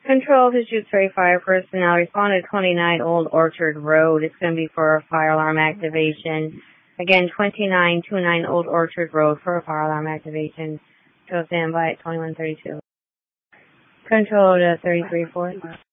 Control to Shoots Ferry Fire personnel. Respond to 29 Old Orchard Road. It's going to be for a fire alarm activation. Again, 2929 Old Orchard Road for a fire alarm activation. So stand by at 2132. Control to 33 Fort.